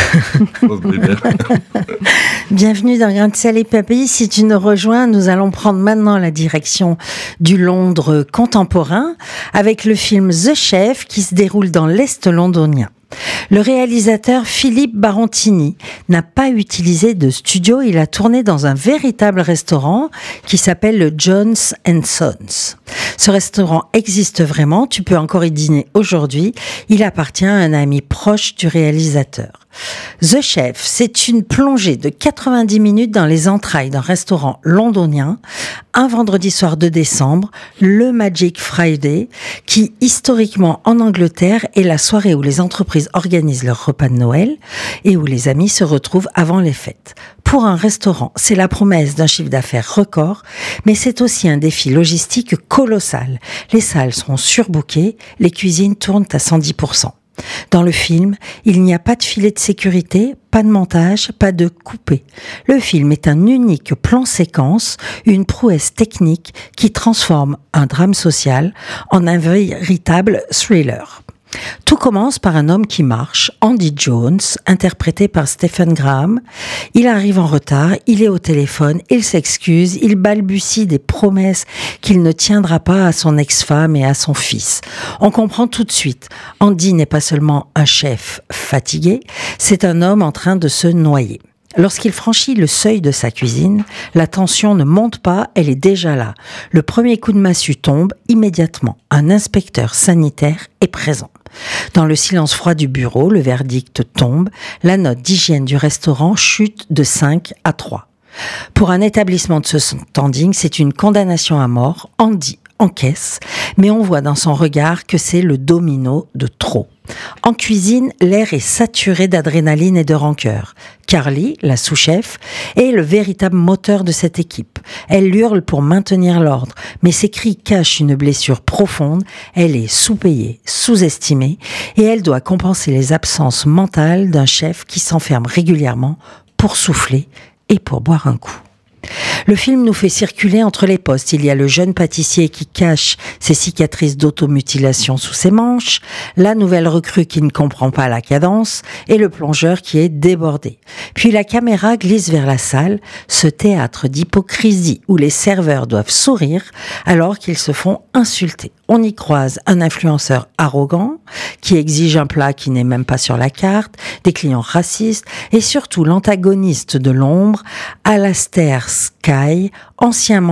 Bienvenue dans Grain de sel et papilles. Si tu nous rejoins, nous allons prendre maintenant la direction du Londres contemporain avec le film The Chef qui se déroule dans l'Est londonien. Le réalisateur Philippe Barontini n'a pas utilisé de studio, il a tourné dans un véritable restaurant qui s'appelle le Jones & Sons. Ce restaurant existe vraiment, tu peux encore y dîner aujourd'hui, il appartient à un ami proche du réalisateur. The Chef, c'est une plongée de 90 minutes dans les entrailles d'un restaurant londonien, un vendredi soir de décembre, le Magic Friday, qui historiquement en Angleterre est la soirée où les entreprises organisent leur repas de Noël et où les amis se retrouvent avant les fêtes. Pour un restaurant, c'est la promesse d'un chiffre d'affaires record, mais c'est aussi un défi logistique colossal. Les salles sont surbookées, les cuisines tournent à 110%. Dans le film, il n'y a pas de filet de sécurité, pas de montage, pas de coupé. Le film est un unique plan séquence, une prouesse technique qui transforme un drame social en un véritable thriller. Tout commence par un homme qui marche, Andy Jones, interprété par Stephen Graham. Il arrive en retard, il est au téléphone, il s'excuse, il balbutie des promesses qu'il ne tiendra pas à son ex-femme et à son fils. On comprend tout de suite, Andy n'est pas seulement un chef fatigué, c'est un homme en train de se noyer. Lorsqu'il franchit le seuil de sa cuisine, la tension ne monte pas, elle est déjà là. Le premier coup de massue tombe immédiatement. Un inspecteur sanitaire est présent. Dans le silence froid du bureau, le verdict tombe. La note d'hygiène du restaurant chute de 5 à 3. Pour un établissement de ce standing, c'est une condamnation à mort. Andy encaisse, mais on voit dans son regard que c'est le domino de trop. En cuisine, l'air est saturé d'adrénaline et de rancœur. Carly, la sous-chef, est le véritable moteur de cette équipe. Elle hurle pour maintenir l'ordre, mais ses cris cachent une blessure profonde. Elle est sous-payée, sous-estimée, et elle doit compenser les absences mentales d'un chef qui s'enferme régulièrement pour souffler et pour boire un coup. Le film nous fait circuler entre les postes. Il y a le jeune pâtissier qui cache ses cicatrices d'automutilation sous ses manches, la nouvelle recrue qui ne comprend pas la cadence et le plongeur qui est débordé. Puis la caméra glisse vers la salle, ce théâtre d'hypocrisie où les serveurs doivent sourire alors qu'ils se font insulter. On y croise un influenceur arrogant qui exige un plat qui n'est même pas sur la carte, des clients racistes et surtout l'antagoniste de l'ombre, Alastair Skye, ancien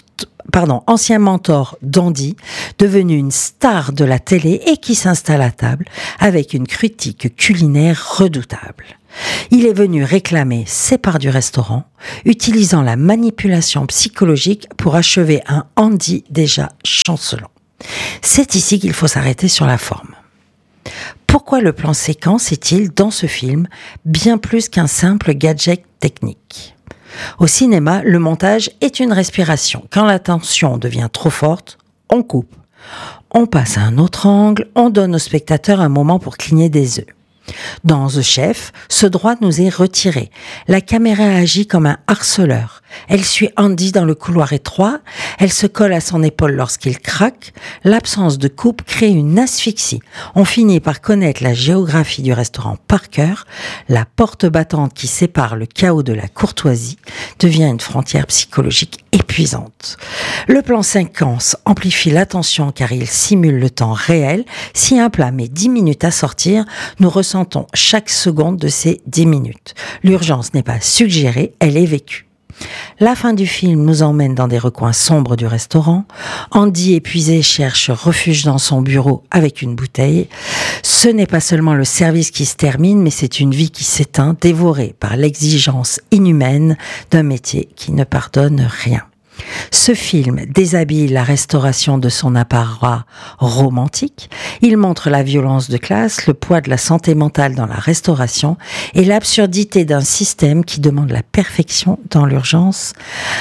mentor d'Andy, devenu une star de la télé et qui s'installe à table avec une critique culinaire redoutable. Il est venu réclamer ses parts du restaurant, utilisant la manipulation psychologique pour achever un Andy déjà chancelant. C'est ici qu'il faut s'arrêter sur la forme. Pourquoi le plan séquence est-il, dans ce film, bien plus qu'un simple gadget technique ? Au cinéma, le montage est une respiration. Quand la tension devient trop forte, on coupe. On passe à un autre angle, on donne au spectateur un moment pour cligner des yeux. Dans The Chef, ce droit nous est retiré. La caméra agit comme un harceleur. Elle suit Andy dans le couloir étroit, elle se colle à son épaule lorsqu'il craque. L'absence de coupe crée une asphyxie. On finit par connaître la géographie du restaurant par cœur. La porte battante qui sépare le chaos de la courtoisie devient une frontière psychologique épuisante. Le plan séquence amplifie l'attention car il simule le temps réel. Si un plat met 10 minutes à sortir, nous ressentons chaque seconde de ces 10 minutes. L'urgence n'est pas suggérée, elle est vécue. La fin du film nous emmène dans des recoins sombres du restaurant. Andy, épuisé, cherche refuge dans son bureau avec une bouteille. Ce n'est pas seulement le service qui se termine, mais c'est une vie qui s'éteint, dévorée par l'exigence inhumaine d'un métier qui ne pardonne rien. Ce film déshabille la restauration de son apparat romantique. Il montre la violence de classe, le poids de la santé mentale dans la restauration et l'absurdité d'un système qui demande la perfection dans l'urgence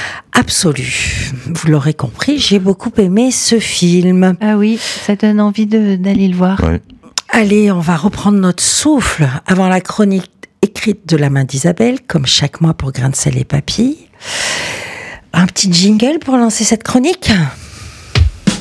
absolue. Vous l'aurez compris, j'ai beaucoup aimé ce film. Ah oui, ça donne envie d'aller le voir. Ouais. Allez, on va reprendre notre souffle avant la chronique écrite de la main d'Isabelle, comme chaque mois pour Grain de sel et papilles. Un petit jingle pour lancer cette chronique ?